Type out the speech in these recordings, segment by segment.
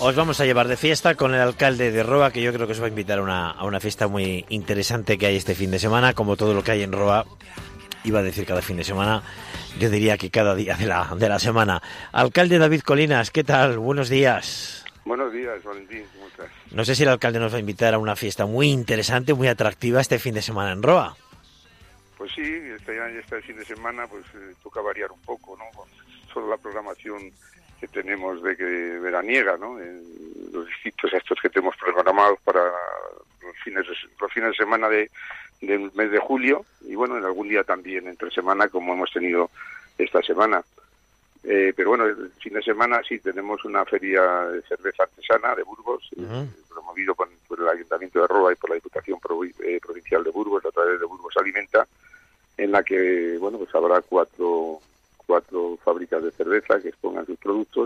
Os vamos a llevar de fiesta con el alcalde de Roa, que yo creo que os va a invitar a una fiesta muy interesante que hay este fin de semana, como todo lo que hay en Roa. Iba a decir cada fin de semana, yo diría que cada día de la semana. Alcalde David Colinas, ¿qué tal? Buenos días. Buenos días, Valentín, ¿cómo estás? No sé si el alcalde nos va a invitar a una fiesta muy interesante, muy atractiva este fin de semana en Roa. Pues sí, este fin de semana pues toca variar un poco, ¿no? Con toda la programación que tenemos de que veraniega, ¿no? En los distintos actos que tenemos programados para los fines de semana del mes de julio y bueno, en algún día también entre semana como hemos tenido esta semana. Pero bueno, el fin de semana sí tenemos una feria de cerveza artesana de Burgos, promovido por el Ayuntamiento de Roa y por la Diputación Provincial de Burgos a través de Burgos Alimenta, en la que bueno pues habrá cuatro fábricas de cerveza que expongan sus productos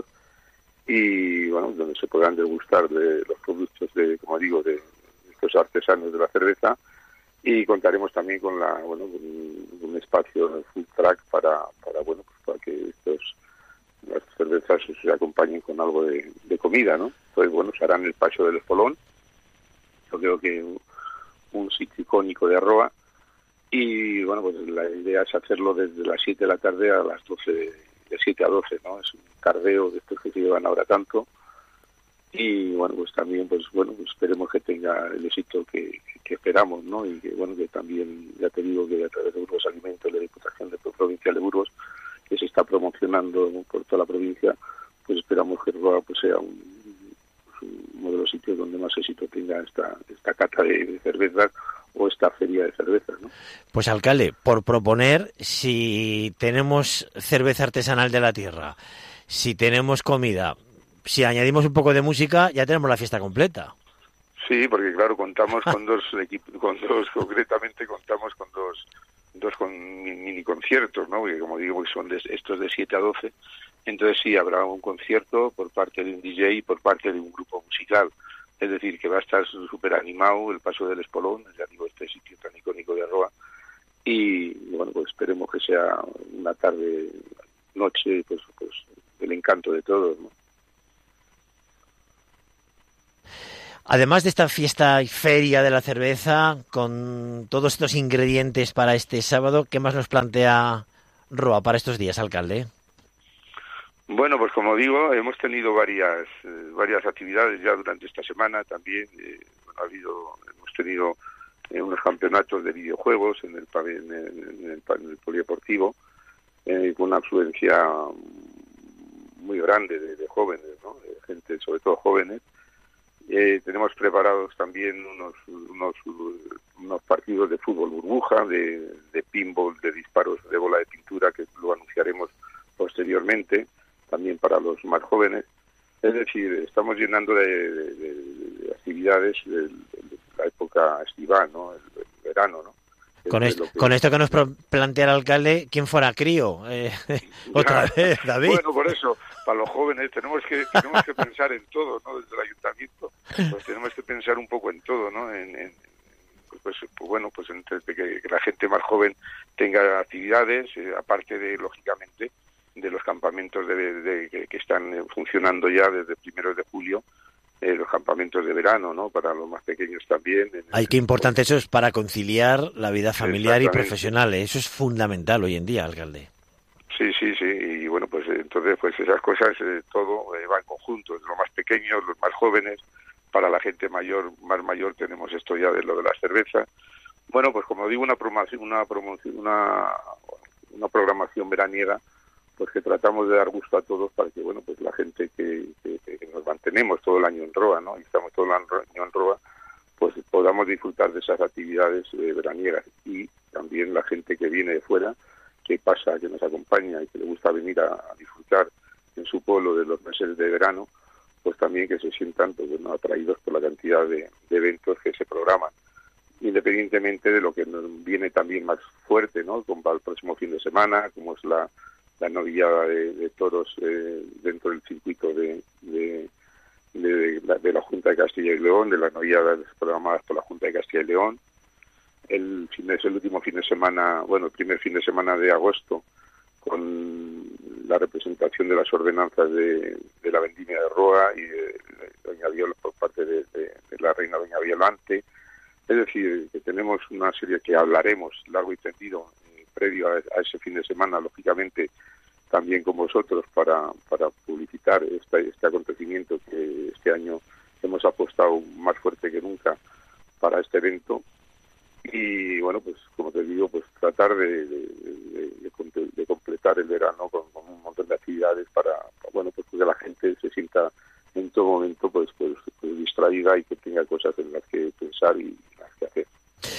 y bueno donde se podrán degustar de los productos de, como digo, de estos artesanos de la cerveza, y contaremos también con un espacio food truck para que las cervezas se acompañen con algo de comida, ¿no? Entonces bueno, se hará en el Paseo del Espolón, yo creo que un sitio icónico de Roa. Y bueno, pues la idea es hacerlo desde las 7 de la tarde a las 12, de 7 a 12, ¿no? Es un cardeo de estos que se llevan ahora tanto. Y bueno, pues también, pues esperemos que tenga el éxito que esperamos, ¿no? Y que bueno, que también, ya te digo, que a través de Burgos Alimentos, la Diputación Provincial de Burgos, que se está promocionando por toda la provincia, pues esperamos que Roa pues sea uno de los sitios donde más éxito tenga esta cata de cervezas o esta feria de cervezas, ¿no? Pues alcalde, por proponer, si tenemos cerveza artesanal de la tierra, si tenemos comida, si añadimos un poco de música, ya tenemos la fiesta completa. Sí, porque claro, contamos con concretamente contamos con dos mini conciertos, ¿no? Porque como digo, son estos de 7 a 12, entonces sí, habrá un concierto por parte de un DJ y por parte de un grupo musical. Es decir, que va a estar súper animado el Paso del Espolón, ya digo, este sitio tan icónico de Roa. Y bueno, pues esperemos que sea una tarde, noche, pues el encanto de todos, ¿no? Además de esta fiesta y feria de la cerveza, con todos estos ingredientes para este sábado, ¿qué más nos plantea Roa para estos días, alcalde? Bueno, pues como digo, hemos tenido varias actividades ya durante esta semana también. Hemos tenido unos campeonatos de videojuegos en el polideportivo, con una afluencia muy grande de jóvenes, ¿no? De gente, sobre todo jóvenes. Tenemos preparados también unos partidos de fútbol burbuja, de pinball, de disparos de bola de pintura, que lo anunciaremos posteriormente, también para los más jóvenes. Es decir, estamos llenando de actividades de la época estival, ¿no? El verano, ¿no? Con esto que nos plantea el alcalde, ¿quién fuera crío? Otra vez, David. Bueno, por eso, para los jóvenes tenemos que pensar en todo, ¿no? Desde el ayuntamiento, pues tenemos que pensar un poco en todo, ¿no? Que la gente más joven tenga actividades, aparte de, lógicamente, de los campamentos que están funcionando ya desde primeros de julio, los campamentos de verano, ¿no? Para los más pequeños también. Ay, qué importante eso es para conciliar la vida familiar y profesional. Eso es fundamental hoy en día, alcalde. Sí. Y bueno, pues entonces, pues esas cosas, todo va en conjunto. Los más pequeños, los más jóvenes, para la gente más mayor tenemos esto ya de lo de las cervezas. Bueno, pues como digo, una programación veraniega, pues que tratamos de dar gusto a todos para que, bueno, pues la gente que nos mantenemos todo el año en Roa, ¿no? Y estamos todo el año en Roa, pues podamos disfrutar de esas actividades veraniegas. Y también la gente que viene de fuera, que nos acompaña y que le gusta venir a disfrutar en su pueblo de los meses de verano, pues también que se sientan pues, bueno, atraídos por la cantidad de eventos que se programan, independientemente de lo que nos viene también más fuerte, ¿no? Como el próximo fin de semana, como es la novillada de toros dentro del circuito de la Junta de Castilla y León, de las novilladas programadas por la Junta de Castilla y León. El último fin de semana, el primer fin de semana de agosto, con la representación de las ordenanzas de la vendimia de Roa y Violante. Es decir, que tenemos una serie que hablaremos largo y tendido previo a ese fin de semana, lógicamente, también con vosotros para publicitar este acontecimiento que este año hemos apostado más fuerte que nunca para este evento. Y bueno, pues como te digo, pues tratar de completar el verano con un montón de actividades para bueno, pues que la gente se sienta en todo momento pues distraída y que tenga cosas en las que pensar y las que hacer.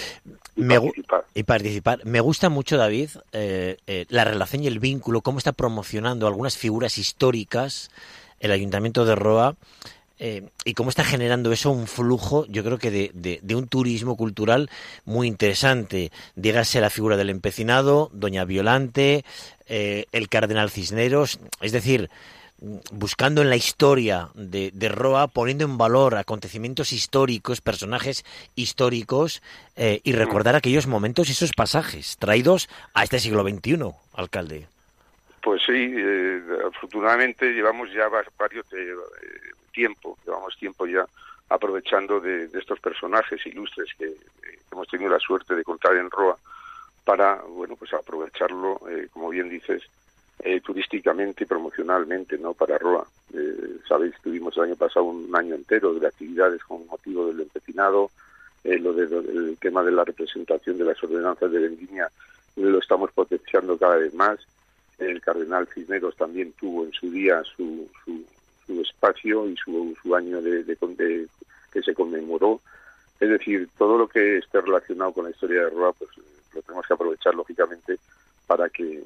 Y participar. Me gusta mucho, David, la relación y el vínculo, cómo está promocionando algunas figuras históricas el Ayuntamiento de Roa, y cómo está generando eso un flujo, yo creo que de un turismo cultural muy interesante. Dígase la figura del empecinado, Doña Violante, el Cardenal Cisneros, es decir, buscando en la historia de Roa, poniendo en valor acontecimientos históricos, personajes históricos, y recordar aquellos momentos y esos pasajes traídos a este siglo XXI, alcalde. Pues sí, afortunadamente llevamos ya varios tiempo ya aprovechando de estos personajes ilustres que hemos tenido la suerte de contar en Roa para, bueno, pues aprovecharlo, como bien dices, turísticamente y promocionalmente, ¿no?, para Roa. Sabéis, tuvimos el año pasado un año entero de actividades con motivo del empecinado, el tema de la representación de las ordenanzas de Vendimia lo estamos potenciando cada vez más. El Cardenal Cisneros también tuvo en su día su espacio y su año que se conmemoró. Es decir, todo lo que esté relacionado con la historia de Roa, pues lo tenemos que aprovechar lógicamente para que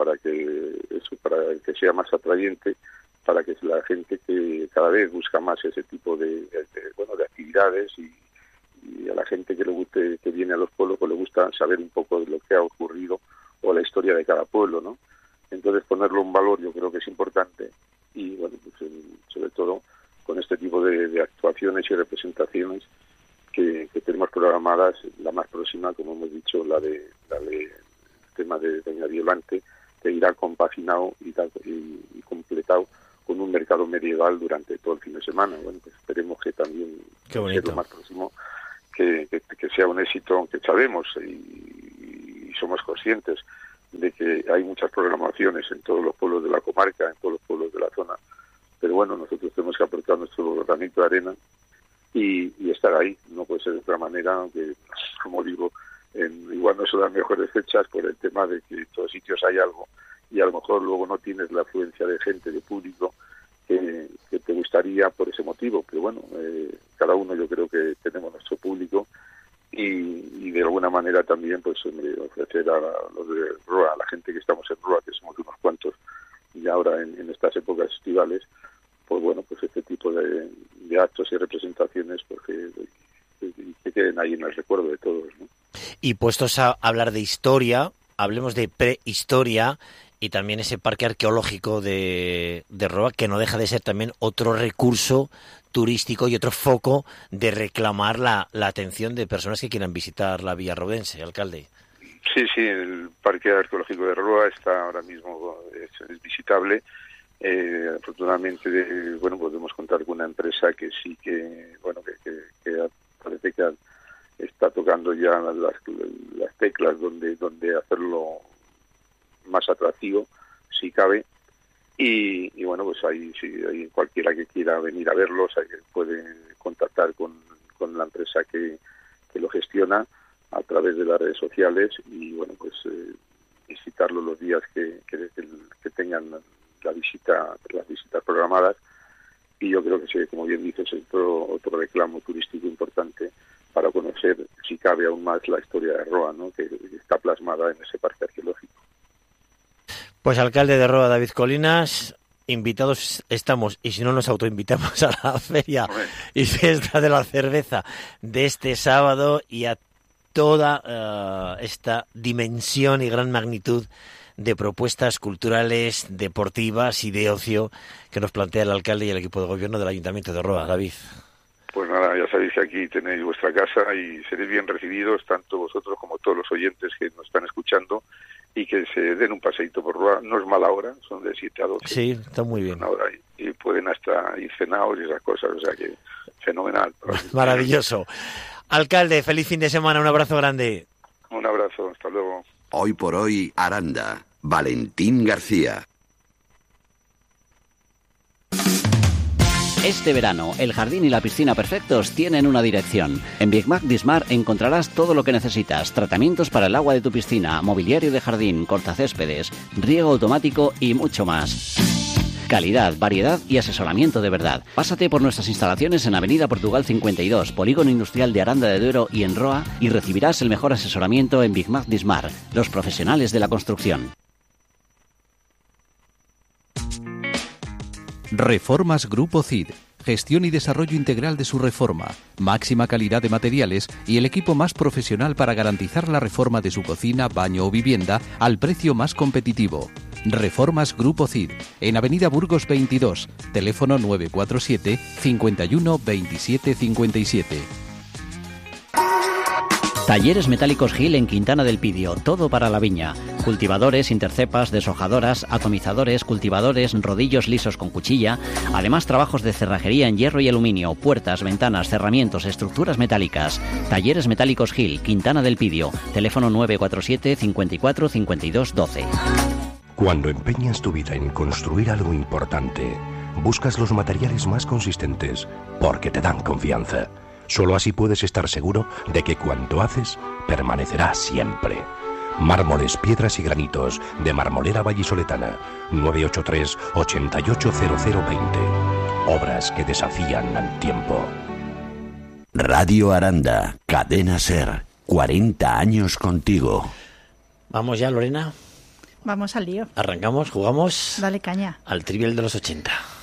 sea más atrayente, para que la gente que cada vez busca más ese tipo de actividades y a la gente que le guste, que viene a los pueblos, pues le gusta saber un poco de lo que ha ocurrido o la historia de cada pueblo, ¿no? Entonces ponerlo en valor yo creo que es importante y bueno, pues sobre todo con este tipo de actuaciones y representaciones que tenemos programadas, la más próxima, como hemos dicho, la de tema de Doña Violante, que irá compaginado y completado con un mercado medieval durante todo el fin de semana. Bueno, pues esperemos que también sea lo más próximo, que sea un éxito, aunque sabemos y somos conscientes de que hay muchas programaciones en todos los pueblos de la comarca, en todos los pueblos de la zona, pero bueno, nosotros tenemos que aportar nuestro granito de arena y estar ahí. No puede ser de otra manera, aunque, como digo, igual no son las mejores fechas por el tema de que en todos sitios hay algo y a lo mejor luego no tienes la afluencia de gente, de público que te gustaría por ese motivo, pero bueno, cada uno yo creo que tenemos nuestro público y de alguna manera también pues ofrecer a los de Roa, a la gente que estamos en Roa, que somos unos cuantos y ahora en estas épocas estivales, pues bueno, pues este tipo de actos y representaciones pues que queden ahí en el recuerdo de todos, ¿no? Y puestos a hablar de historia, hablemos de prehistoria y también ese parque arqueológico de Roa, que no deja de ser también otro recurso turístico y otro foco de reclamar la atención de personas que quieran visitar la Villa Rodense, alcalde. Sí, el parque arqueológico de Roa está ahora mismo es visitable. Afortunadamente, bueno, podemos contar con una empresa que sí que parece que está tocando ya las teclas donde hacerlo más atractivo, si cabe. Y bueno, pues ahí cualquiera que quiera venir a verlos puede contactar con la empresa que lo gestiona a través de las redes sociales y bueno, pues visitarlo los días que tengan las visitas programadas. Y yo creo que sí, como bien dices, es otro reclamo turístico importante para conocer, si cabe aún más, la historia de Roa, ¿no?, que está plasmada en ese parque arqueológico. Pues alcalde de Roa, David Colinas, invitados estamos, y si no nos autoinvitamos a la feria y fiesta de la cerveza de este sábado y a toda esta dimensión y gran magnitud de propuestas culturales, deportivas y de ocio que nos plantea el alcalde y el equipo de gobierno del Ayuntamiento de Roa. David. Pues nada, ya sabéis que aquí tenéis vuestra casa y seréis bien recibidos, tanto vosotros como todos los oyentes que nos están escuchando, y que se den un paseíto por Roa. No es mala hora, son de 7 a 12. Sí, está muy bien. Una hora y pueden hasta ir cenados y esas cosas, o sea que fenomenal. Maravilloso. Alcalde, feliz fin de semana, un abrazo grande. Un abrazo, hasta luego. Hoy por hoy, Aranda. Valentín García. Este verano, el jardín y la piscina perfectos tienen una dirección. En Big Mac Dismar encontrarás todo lo que necesitas. Tratamientos para el agua de tu piscina, mobiliario de jardín, cortacéspedes, riego automático y mucho más. Calidad, variedad y asesoramiento de verdad. Pásate por nuestras instalaciones en Avenida Portugal 52, Polígono Industrial de Aranda de Duero y en Roa, y recibirás el mejor asesoramiento en Big Mac Dismar, los profesionales de la construcción. Reformas Grupo CID. Gestión y desarrollo integral de su reforma, máxima calidad de materiales y el equipo más profesional para garantizar la reforma de su cocina, baño o vivienda al precio más competitivo. Reformas Grupo CID, en Avenida Burgos 22, teléfono 947 51 27 57. Talleres Metálicos Gil en Quintana del Pidio, todo para la viña. Cultivadores, intercepas, deshojadoras, atomizadores, cultivadores, rodillos lisos con cuchilla. Además, trabajos de cerrajería en hierro y aluminio, puertas, ventanas, cerramientos, estructuras metálicas. Talleres Metálicos Gil, Quintana del Pidio, teléfono 947 54 52 12. Cuando empeñas tu vida en construir algo importante, buscas los materiales más consistentes porque te dan confianza. Solo así puedes estar seguro de que cuanto haces permanecerá siempre. Mármoles, piedras y granitos de Marmolera Vallisoletana. 983 880020. Obras que desafían al tiempo. Radio Aranda, Cadena Ser. 40 años contigo. Vamos ya, Lorena. Vamos al lío. Arrancamos, jugamos. Dale caña. Al trivial de los 80.